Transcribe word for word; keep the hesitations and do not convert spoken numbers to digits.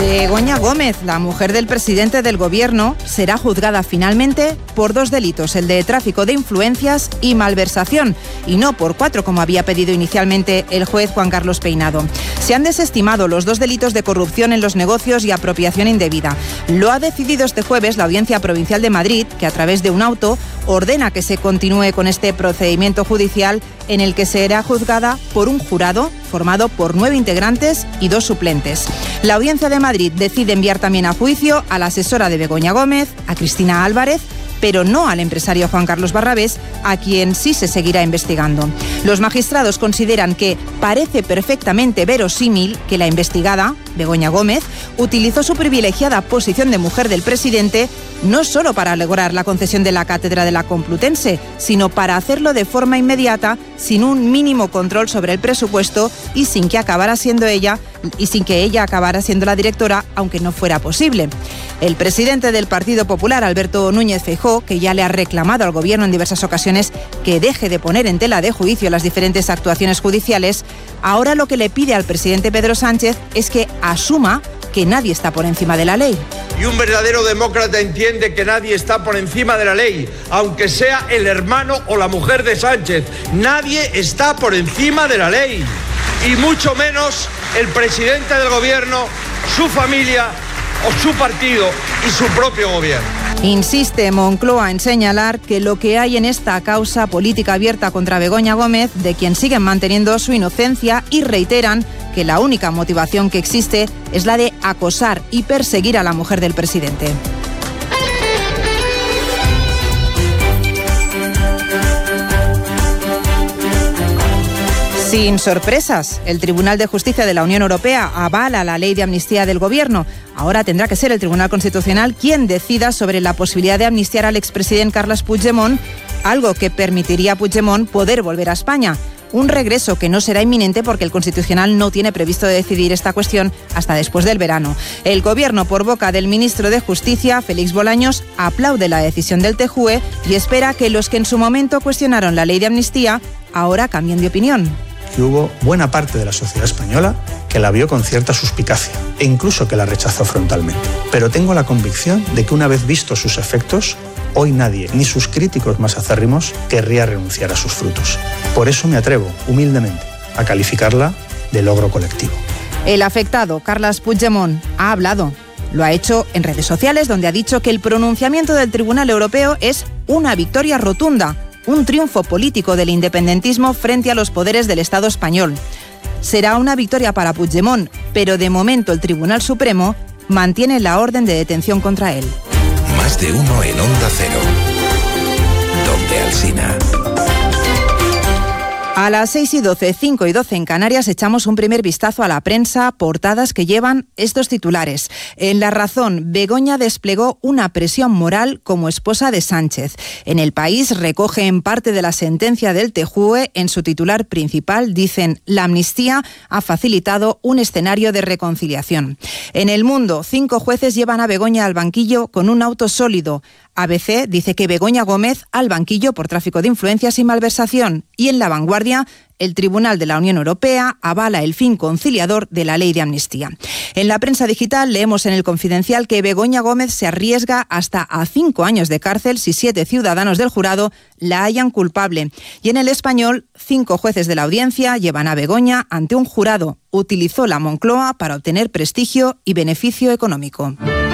Begoña Gómez, la mujer del presidente del gobierno, será juzgada finalmente por dos delitos, el de tráfico de influencias y malversación, y no por cuatro como había pedido inicialmente el juez Juan Carlos Peinado. Se han desestimado los dos delitos de corrupción en los negocios y apropiación indebida. Lo ha decidido este jueves la Audiencia Provincial de Madrid, que a través de un auto ordena que se continúe con este procedimiento judicial en el que será juzgada por un jurado formado por nueve integrantes y dos suplentes. La Audiencia de Madrid decide enviar también a juicio a la asesora de Begoña Gómez, a Cristina Álvarez, pero no al empresario Juan Carlos Barrabés, a quien sí se seguirá investigando. Los magistrados consideran que parece perfectamente verosímil que la investigada, Begoña Gómez, utilizó su privilegiada posición de mujer del presidente no solo para lograr la concesión de la cátedra de la Complutense, sino para hacerlo de forma inmediata, sin un mínimo control sobre el presupuesto y sin que acabara siendo ella y sin que ella acabara siendo la directora, aunque no fuera posible. El presidente del Partido Popular, Alberto Núñez Feijóo, que ya le ha reclamado al gobierno en diversas ocasiones que deje de poner en tela de juicio las diferentes actuaciones judiciales, ahora lo que le pide al presidente Pedro Sánchez es que asuma que nadie está por encima de la ley. Y un verdadero demócrata entiende que nadie está por encima de la ley, aunque sea el hermano o la mujer de Sánchez. Nadie está por encima de la ley. Y mucho menos el presidente del gobierno, su familia o su partido y su propio gobierno. Insiste Moncloa en señalar que lo que hay en esta causa política abierta contra Begoña Gómez, de quien siguen manteniendo su inocencia, y reiteran que la única motivación que existe es la de acosar y perseguir a la mujer del presidente. Sin sorpresas, el Tribunal de Justicia de la Unión Europea avala la ley de amnistía del Gobierno. Ahora tendrá que ser el Tribunal Constitucional quien decida sobre la posibilidad de amnistiar al expresidente Carles Puigdemont, algo que permitiría a Puigdemont poder volver a España. Un regreso que no será inminente porque el Constitucional no tiene previsto decidir esta cuestión hasta después del verano. El Gobierno, por boca del ministro de Justicia, Félix Bolaños, aplaude la decisión del T J U E y espera que los que en su momento cuestionaron la ley de amnistía ahora cambien de opinión. Que hubo buena parte de la sociedad española que la vio con cierta suspicacia e incluso que la rechazó frontalmente. Pero tengo la convicción de que una vez vistos sus efectos, hoy nadie, ni sus críticos más acérrimos, querría renunciar a sus frutos. Por eso me atrevo, humildemente, a calificarla de logro colectivo. El afectado, Carles Puigdemont, ha hablado. Lo ha hecho en redes sociales, donde ha dicho que el pronunciamiento del Tribunal Europeo es una victoria rotunda, un triunfo político del independentismo frente a los poderes del Estado español. Será una victoria para Puigdemont, pero de momento el Tribunal Supremo mantiene la orden de detención contra él. Más de uno en Onda Cero. Donde Alsina. A las seis y doce, cinco y doce en Canarias, echamos un primer vistazo a la prensa, portadas que llevan estos titulares. En La Razón, Begoña desplegó una presión moral como esposa de Sánchez. En El País recoge en parte de la sentencia del T J U E. En su titular principal dicen: la amnistía ha facilitado un escenario de reconciliación. En El Mundo, cinco jueces llevan a Begoña al banquillo con un auto sólido. A B C dice que Begoña Gómez al banquillo por tráfico de influencias y malversación. Y en La Vanguardia, el Tribunal de la Unión Europea avala el fin conciliador de la ley de amnistía. En la prensa digital leemos en El Confidencial que Begoña Gómez se arriesga hasta a cinco años de cárcel si siete ciudadanos del jurado la hallan culpable. Y en El Español, cinco jueces de la audiencia llevan a Begoña ante un jurado. Utilizó la Moncloa para obtener prestigio y beneficio económico.